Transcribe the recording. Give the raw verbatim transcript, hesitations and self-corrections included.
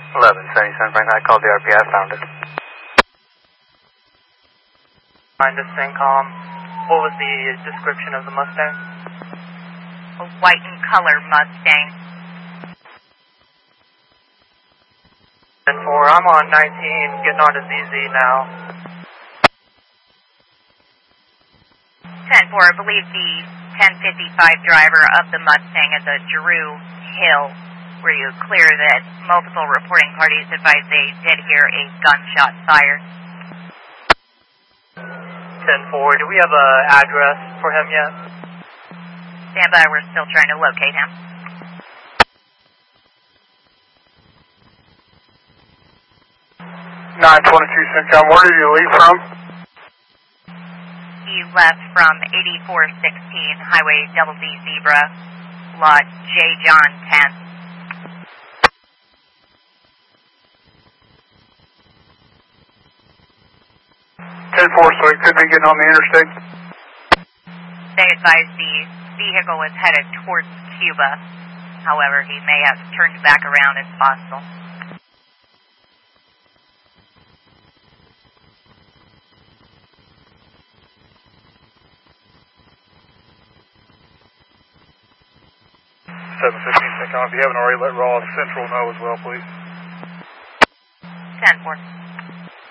eleven seventy-seven Frank, I called the R P I, found it. Find this CENTCOM. What was the description of the Mustang? A white in color Mustang. ten four, I'm on nineteen, getting on to Z Z now. ten four, I believe the ten fifty-five driver of the Mustang at the Giroux Hill, where you clear that multiple reporting parties advise they did hear a gunshot fire. ten four, do we have an address for him yet? Stand by, we're still trying to locate him. nine twenty-two CENTCOM, where did you leave from? He left from eighty-four sixteen Highway Double D Zebra, Lot J. John ten. ten four, so he could be getting on the interstate? They advise the vehicle was headed towards Cuba. However, he may have turned back around as possible. seven fifteen CENTCOM, if you haven't already, let Raw Central know as well, please. ten four.